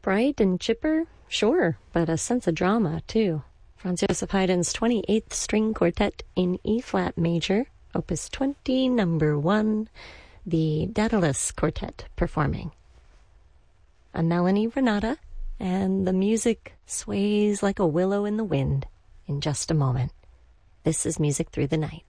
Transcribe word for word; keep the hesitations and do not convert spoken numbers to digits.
bright and chipper? Sure, but a sense of drama, too. Franz Joseph Haydn's twenty-eighth String Quartet in E-flat major, Opus twenty, number one, the Daedalus Quartet performing. A Melanie Renata, and the music sways like a willow in the wind in just a moment. This is Music Through the Night.